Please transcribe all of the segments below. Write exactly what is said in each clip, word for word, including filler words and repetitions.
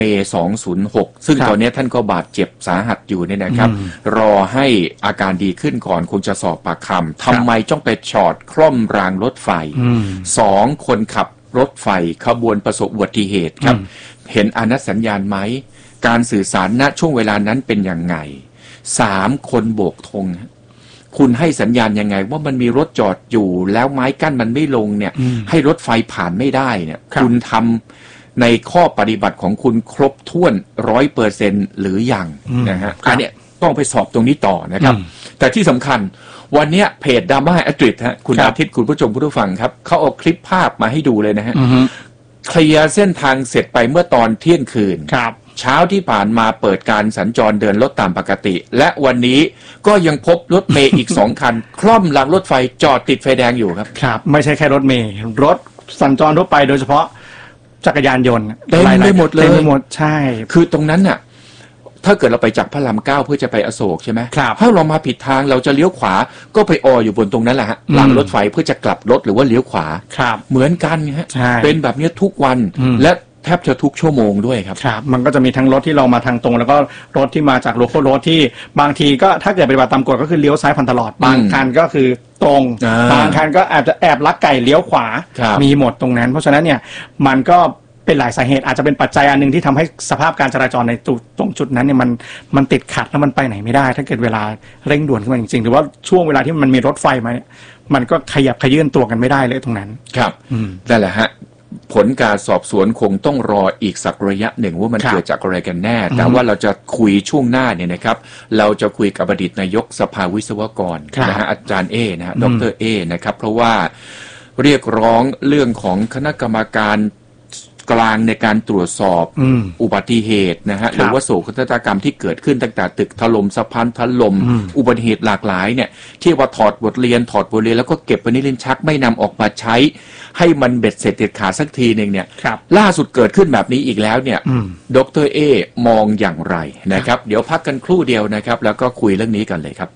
เอสองศูนย์หกซึ่งตอนนี้ท่านก็บาดเจ็บสาหัสอยู่เนี่ยนะครับรอให้อาการดีขึ้นก่อนคงจะสอบปากคำทำไมต้องไปจอดคล่อมรางรถไฟสองคนขับรถไฟขบวนประสบอุบัติเหตุครับเห็นอนัตสัญญาณไหมการสื่อสารณช่วงเวลานั้นเป็นยังไงสามคนโบกธงคุณให้สัญญาณยังไงว่ามันมีรถจอดอยู่แล้วไม้กั้นมันไม่ลงเนี่ยให้รถไฟผ่านไม่ได้เนี่ยคุณทำในข้อปฏิบัติของคุณครบถ้วนร้อยเปอร์เซ็นต์หรือยังนะฮะอันนี้ต้องไปสอบตรงนี้ต่อนะครับแต่ที่สำคัญวันนี้เพจดราม่าแอดริดฮะคุณอาทิตย์คุณผู้ชมผู้ฟังครับเขาเอาคลิปภาพมาให้ดูเลยนะฮะเคลียร์เส้นทางเสร็จไปเมื่อตอนเที่ยงคืนเช้าที่ผ่านมาเปิดการสัญจรเดินรถตามปกติและวันนี้ก็ยังพบรถเมย์อีกสองคันคล่อมรางรถไฟจอดติดไฟแดงอยู่ครับครับไม่ใช่แค่รถเมย์รถสัญจรทั่วไปโดยเฉพาะจักรยานยนต์เต็มไปหมดเลยเต็มไปหมดใช่คือตรงนั้นน่ะถ้าเกิดเราไปจากพระรามเก้าเพื่อจะไปอโศกใช่ไหมครับถ้าเรามาผิดทางเราจะเลี้ยวขวาก็ไปอออยู่บนตรงนั้นแหละฮะรางรถไฟเพื่อจะกลับรถหรือว่าเลี้ยวขวาครับเหมือนกันฮะเป็นแบบนี้ทุกวันและแทบจะทุกชั่วโมงด้วยครับครับมันก็จะมีทั้งรถที่เรามาทางตรงแล้วก็รถที่มาจากโลคอลรถที่บางทีก็ถ้าเกิดปฏิบัติตามกฎก็คือเลี้ยวซ้ายผ่านตลอดบางคันก็คือตรงบางคันก็อาจจะแอบลักไก่เลี้ยวขวามีหมดตรงนั้นเพราะฉะนั้นเนี่ยมันก็เป็นหลายสาเหตุอาจจะเป็นปัจจัยอันหนึ่งที่ทำให้สภาพการจราจรในตรงจุดนั้นเนี่ยมันมันติดขัดแล้วมันไปไหนไม่ได้ถ้าเกิดเวลาเร่งด่วนขึ้นมาจริงๆหรือว่าช่วงเวลาที่มันมีรถไฟมาเนี่ยมันก็ขยับขยื่นตัวกันไม่ได้เลยตรงนั้นครับนั่นแหละฮะผลการสอบสวนคงต้องรออีกสักระยะหนึ่งว่ามันเกิดจากอะไรกันแน่แต่ว่าเราจะคุยช่วงหน้าเนี่ยนะครับเราจะคุยกับอดีตนายกสภาวิศวกรนะฮะอาจารย์เอนะฮะดรเอนะครับเพราะว่าเรียกร้องเรื่องของคณะกรรมการกลางในการตรวจสอบอุบัติเหตุนะฮะหรือว่าโศกนาฏกรรมที่เกิดขึ้นตั้งแต่ตึกถล่มสะพานถล่มอุบัติเหตุหลากหลายเนี่ยที่ว่าถอดบทเรียนถอดบทเรียนแล้วก็เก็บไว้ในลิ้นชักไม่นำออกมาใช้ให้มันเบ็ดเสร็จเด็ดขาดสักทีนึงเนี่ยล่าสุดเกิดขึ้นแบบนี้อีกแล้วเนี่ยดรเอมองอย่างไรนะครับเดี๋ยวพักกันครู่เดียวนะครับแล้วก็คุยเรื่องนี้กันเลยครับ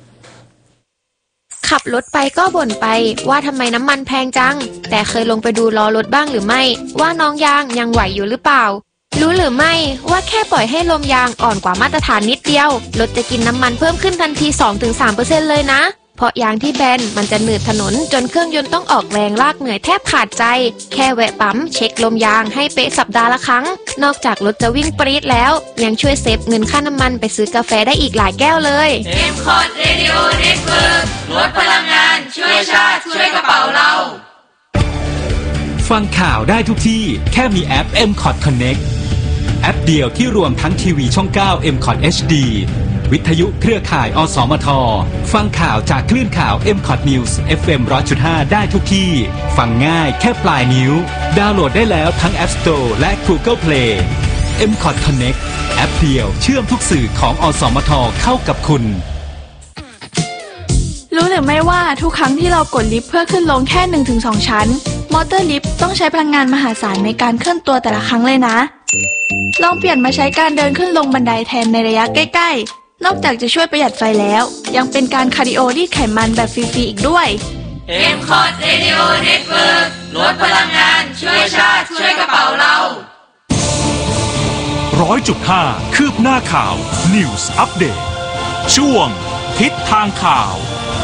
ขับรถไปก็บ่นไปว่าทำไมน้ำมันแพงจังแต่เคยลงไปดูล้อรถบ้างหรือไม่ว่าน้องยางยังไหวอยู่หรือเปล่ารู้หรือไม่ว่าแค่ปล่อยให้ลมยางอ่อนกว่ามาตรฐานนิดเดียวรถจะกินน้ำมันเพิ่มขึ้นทันที สองถึงสามเปอร์เซ็นต์ เลยนะเพราะยางที่แบนมันจะหนืดถนนจนเครื่องยนต์ต้องออกแรงลากเหนื่อยแทบขาดใจแค่แวะปั๊มเช็คลมยางให้เป๊ะสัปดาห์ละครั้งนอกจากรถจะวิ่งปรี๊ดแล้วยังช่วยเซฟเงินค่าน้ำมันไปซื้อกาแฟได้อีกหลายแก้วเลยเอ็ม คอร์ด Radio Network ลดพลังงานช่วยชาติช่วยกระเป๋าเราฟังข่าวได้ทุกที่แค่มีแอป เอ็ม คอร์ด Connect แอปเดียวที่รวมทั้งทีวีช่องเก้า เอ็ม คอร์ด เอช ดี วิทยุเครือข่ายอสมทฟังข่าวจากคลื่นข่าว เอ็ม คอร์ด News เอฟ เอ็ม หนึ่งร้อยจุดห้า ได้ทุกที่ฟังง่ายแค่ปลายนิ้วดาวน์โหลดได้แล้วทั้ง App Store และ Google Play เอ็ม คอร์ด Connect แอปเดียวเชื่อมทุกสื่อของอสมทเข้ากับคุณรู้หรือไม่ว่าทุกครั้งที่เรากดลิฟต์เพื่อขึ้นลงแค่ หนึ่งถึงสอง ชั้นมอเตอร์ลิฟต์ต้องใช้พลังงานมหาศาลในการเคลื่อนตัวแต่ละครั้งเลยนะลองเปลี่ยนมาใช้การเดินขึ้นลงบันไดแทนในระยะใกล้ๆนอกจากจะช่วยประหยัดไฟแล้วยังเป็นการคาร์ดิโอรีดไขมันแบบฟรีๆอีกด้วยเอ็ม คอร์ด Radio Network ลดพลังงานช่วยชาติช่วยกระเป๋าเราร้อยจุดห้าคืบหน้าข่าว News Update ช่วงทิศทางข่าว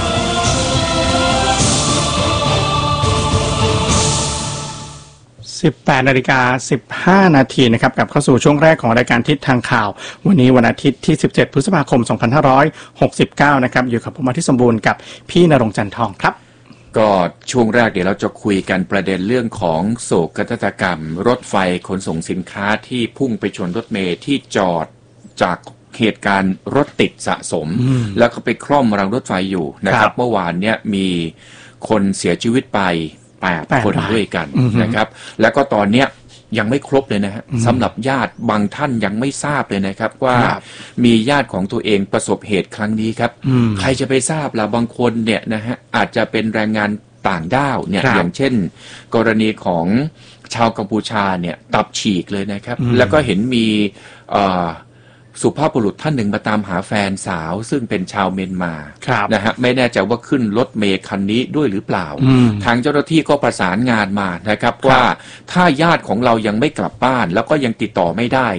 สิบแปดนาฬิกาสิบห้านาทีนะครับกลับเข้าสู่ช่วงแรกของรายการทิศทางข่าววันนี้วันอาทิตย์ที่สิบเจ็ดพฤษภาคมสองพันห้าร้อยหกสิบเก้านะครับอยู่กับผมอาทิตย์สมบูรณ์กับพี่ณรงค์จันทร์ทองครับก็ช่วงแรกเดี๋ยวเราจะคุยกันประเด็นเรื่องของโศกนาฏกรรมรถไฟขนส่งสินค้าที่พุ่งไปชนรถเมล์ที่จอดจากเหตุการณ์รถติดสะสมแล้วก็ไปคล่อมรางรถไฟอยู่นะครับเมื่อวานเนี้ยมีคนเสียชีวิตไปแปดคนด้วยกันนะครับแล้วก็ตอนเนี้ยยังไม่ครบเลยนะฮะสำหรับญาติบางท่านยังไม่ทราบเลยนะครับว่ามีญาติของตัวเองประสบเหตุครั้งนี้ครับใครจะไปทราบล่ะบางคนเนี่ยนะฮะอาจจะเป็นแรงงานต่างด้าวเนี่ยอย่างเช่นกรณีของชาวกัมพูชาเนี่ยตับฉีกเลยนะครับแล้วก็เห็นมีสุภาพบุรุษท่านหนึ่งมาตามหาแฟนสาวซึ่งเป็นชาวเมียนมาครับนะฮะไม่แน่ใจว่าขึ้นรถเมล์คันนี้ด้วยหรือเปล่าอืมทางเจ้าหน้าที่ก็ประสานงานมานะครับว่าถ้าญาติของเรายังไม่กลับบ้านแล้วก็ยังติดต่อไม่ได้